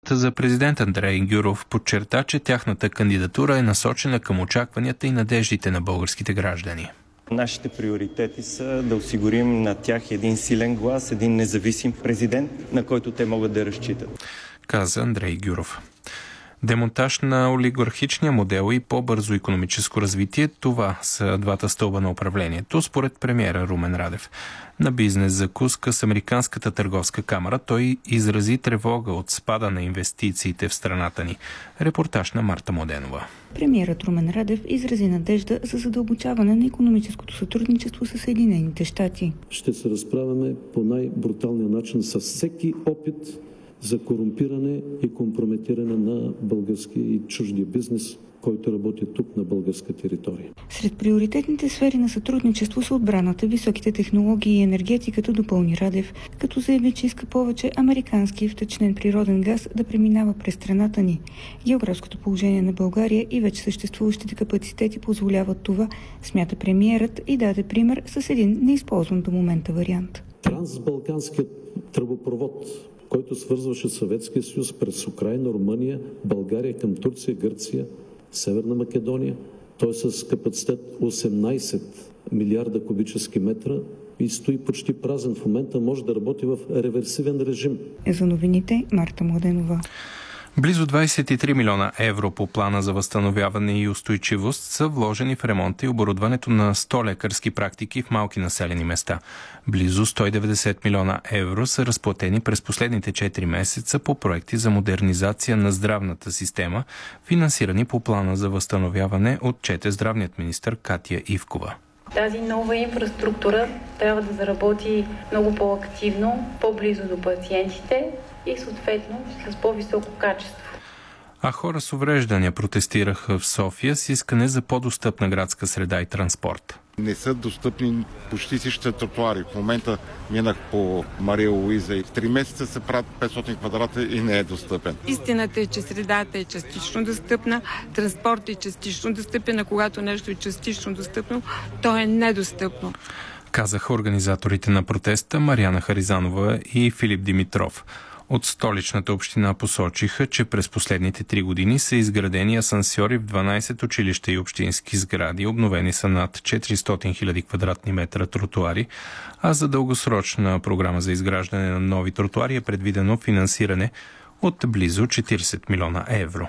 за президент Андрей Гюров подчерта, че тяхната кандидатура е насочена към очакванията и надеждите на българските граждани. Нашите приоритети са да осигурим на тях един силен глас, един независим президент, на който те могат да разчитат, каза Андрей Гюров. Демонтаж на олигархичния модел и по-бързо икономическо развитие – това са двата стълба на управлението, според премиера Румен Радев. На бизнес закуска с Американската търговска камара той изрази тревога от спада на инвестициите в страната ни. Репортаж на Марта Моденова. Премиерът Румен Радев изрази надежда за задълбочаване на икономическото сътрудничество с Съединените щати. Ще се разправяме по най-бруталния начин с всеки опит за корумпиране и компрометиране на български и чуждия бизнес, който работи тук на българска територия. Сред приоритетните сфери на сътрудничество са отбраната, високите технологии и енергетиката, допълни Радев, като заяви, че иска повече американски втечнен природен газ да преминава през страната ни. Географското положение на България и вече съществуващите капацитети позволяват това, смята премиерът и даде пример с един неизползван до момента вариант. Трансбалканският тръбопровод, който свързваше Съветския съюз през Украйна, Румъния, България към Турция, Гърция, Северна Македония. Той е с капацитет 18 милиарда кубически метра и стои почти празен. В момента може да работи в реверсивен режим. За новините Марта Младенова. Близо 23 милиона евро по плана за възстановяване и устойчивост са вложени в ремонта и оборудването на 100 лекарски практики в малки населени места. Близо 190 милиона евро са разплатени през последните 4 месеца по проекти за модернизация на здравната система, финансирани по плана за възстановяване, отчете здравният министър Катя Ивкова. Тази нова инфраструктура трябва да заработи много по-активно, по-близо до пациентите и съответно с по-високо качество. А хора с увреждания протестираха в София с искане за по-достъпна градска среда и транспорт. Не са достъпни почти всичките тротуари. В момента минах по Мария Луиза и в 3 месеца се правят 500 квадрата и не е достъпен. Истината е, че средата е частично достъпна, транспортът е частично достъпен, а когато нещо е частично достъпно, то е недостъпно. Казаха организаторите на протеста Мариана Харизанова и Филип Димитров. От столичната община посочиха, че през последните 3 години са изградени асансьори в 12 училища и общински сгради, обновени са над 400 000 квадратни метра тротуари, а за дългосрочна програма за изграждане на нови тротуари е предвидено финансиране от близо 40 милиона евро.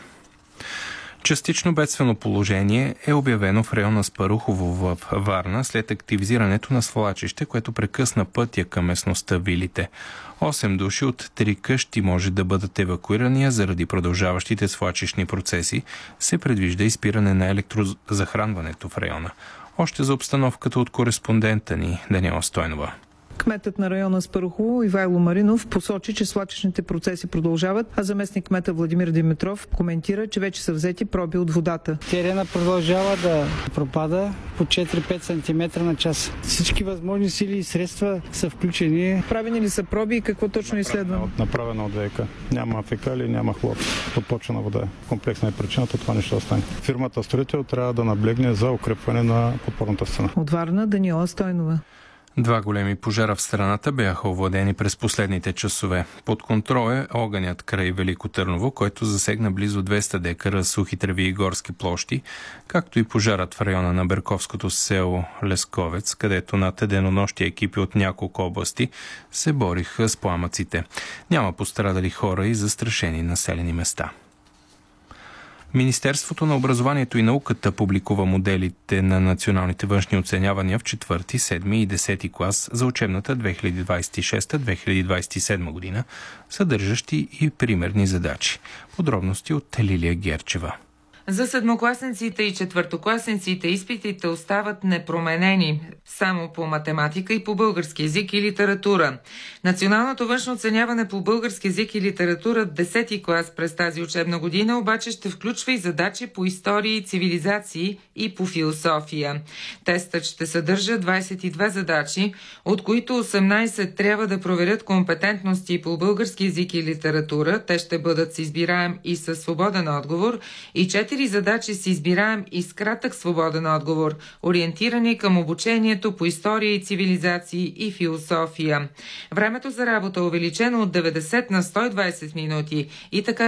Частично бедствено положение е обявено в района Спарухово в Варна след активизирането на свлачище, което прекъсна пътя към местността Вилите. 8 души от 3 къщи може да бъдат евакуирани, а заради продължаващите свлачищни процеси се предвижда изпиране на електрозахранването в района. Още за обстановката от кореспондента ни Даниела Стойнова. Кметът на района Спарухово Ивайло Маринов посочи, че свлачищните процеси продължават, а заместник кмета Владимир Димитров коментира, че вече са взети проби от водата. Терена продължава да пропада по 4-5 см на час. Всички възможни сили и средства са включени. Правени ли са проби и какво точно е изследвано? Направено от ВИК. Няма фекали, няма хлор. Подпочвена вода. Комплексна е причината това нещо остане. Фирмата строител трябва да наблегне за укрепване на подпорната стена. От Варна Даниела Стойнова. 2 големи пожара в страната бяха овладени през последните часове. Под контрол е огънят край Велико Търново, който засегна близо 200 декара сухи треви и горски площи, както и пожарът в района на Берковското село Лесковец, където над денонощи екипи от няколко области се бориха с пламъците. Няма пострадали хора и застрашени населени места. Министерството на образованието и науката публикува моделите на националните външни оценявания в 4, 7 и 10 клас за учебната 2026-2027 година, съдържащи и примерни задачи. Подробности от Лилия Герчева. За седмокласниците и четвъртокласниците изпитите остават непроменени, само по математика и по български език и литература. Националното външно оценяване по български език и литература в 10-ти клас през тази учебна година обаче ще включва и задачи по истории и цивилизации и по философия. Тестът ще съдържа 22 задачи, от които 18 трябва да проверят компетентности по български език и литература. Те ще бъдат с избираем и със свободен отговор и 4 задачи с избираем и с кратък свободен отговор, ориентирани към обучението по история и цивилизации и философия. Времето за работа е увеличено от 90 на 120 минути и така